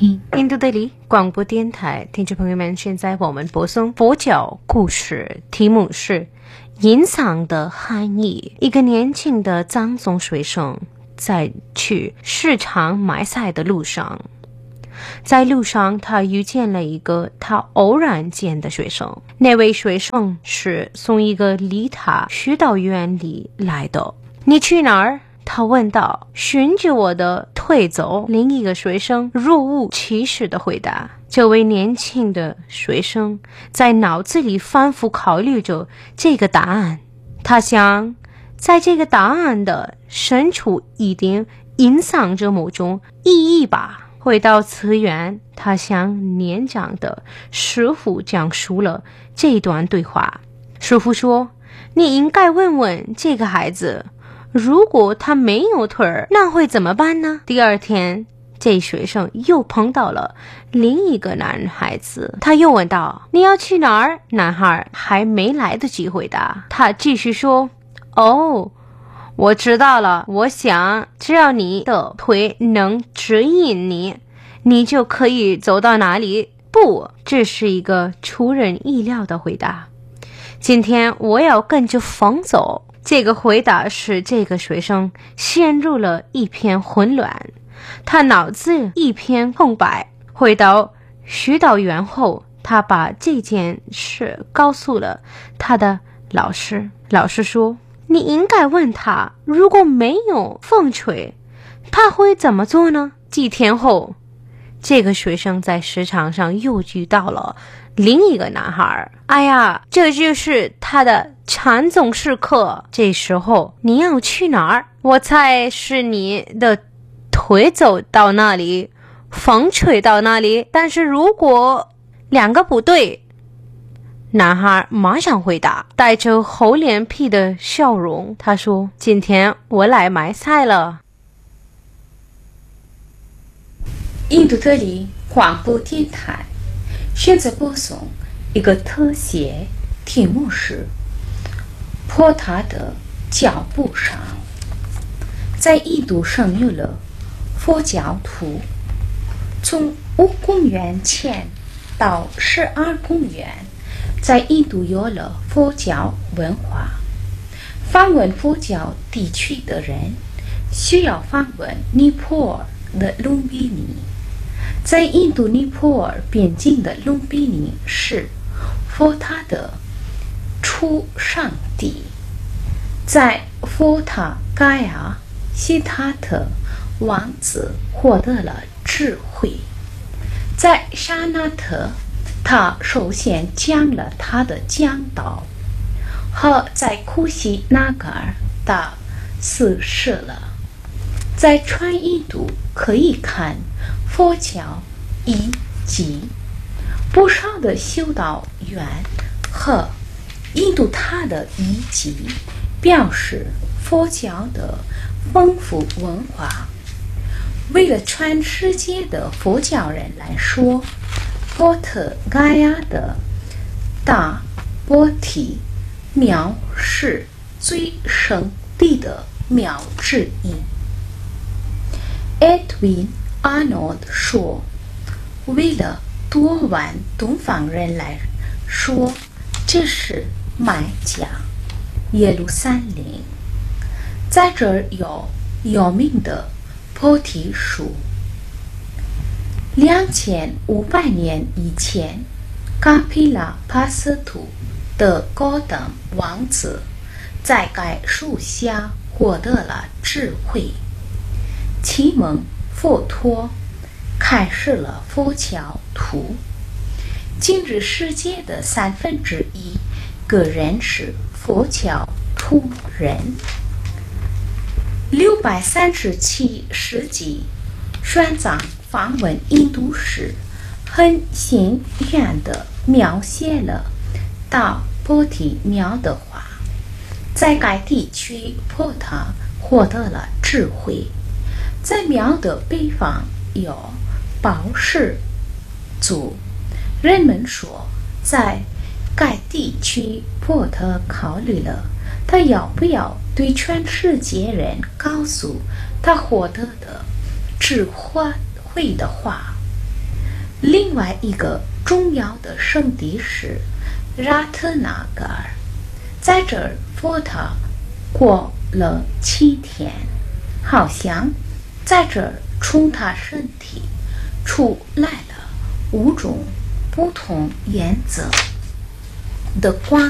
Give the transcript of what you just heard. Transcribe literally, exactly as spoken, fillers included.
听印度德里广播电台听众朋友们，现在我们播送佛教故事，题目是隐藏的含义。一个年轻的藏族学生在去市场买菜的路上，在路上他遇见了一个他偶然见的学生。那位学生是从一个离他许导远里来的。你去哪儿？他问道。循着我的腿走。另一个学生若无其事地回答。这位年轻的学生在脑子里反复考虑着这个答案。他想，在这个答案的深处一定隐藏着某种意义吧。回到寺院，他向年长的师傅讲述了这段对话。师傅说，你应该问问这个孩子，如果他没有腿儿，那会怎么办呢？第二天，这学生又碰到了另一个男孩子，他又问道，你要去哪儿？男孩还没来得及回答，他继续说，哦，我知道了，我想只要你的腿能指引你，你就可以走到哪里。不，这是一个出人意料的回答。今天我要跟着风走。这个回答使这个学生陷入了一片混乱，他脑子一片空白。回到许导院后，他把这件事告诉了他的老师。老师说，你应该问他，如果没有风吹，他会怎么做呢？几天后，这个学生在市场上又遇到了另一个男孩。哎呀，这就是他的禅宗时刻。这时候你要去哪儿？我猜是你的腿走到那里，风吹到那里。但是如果两个不对，男孩马上回答，带着厚脸皮的笑容。他说，今天我来买菜了。 印度德里广播电台现在播送一个特写，题目是坡塔的脚步上。在印度生有了佛教徒，从五公元前到十二公元，在印度有了佛教文化。访问佛教地区的人需要访问尼泊尔的隆比尼。在印度尼泊尔边境的隆比尼是佛塔的出生地。在佛塔盖亚，悉达特王子获得了智慧。在沙那特，他首先讲了他的讲道，和在库西纳嘎尔，他死世了。在全印度可以看佛教遗迹，不少的修道院和印度塔的遗迹表示佛教的丰富文化。为了全世界的佛教人来说，波特盖亚的大波提庙是最圣地的庙之一。Edwin Arnold 说，为了多万东方人来说，这是麦加耶路撒冷。在这儿有有名的菩提树。两千五百年以前，卡皮拉帕斯图的高等王子在该树下获得了智慧，启蒙佛陀，开始了佛教徒。今日世界的三分之一个人是佛教徒人。六百三十七世纪，玄奘访问印度时，很幸运地描写了大菩提庙的话。在该地区，菩萨获得了智慧。在庙的北方有宝石族，人们说，在该地区波特考虑了他要不要对全世界人告诉他获得的智慧的话。 另外一个重要的圣地是拉特纳嘎尔，在这儿佛塔过了七天，好像在这儿从他身体出来了五种不同颜色的光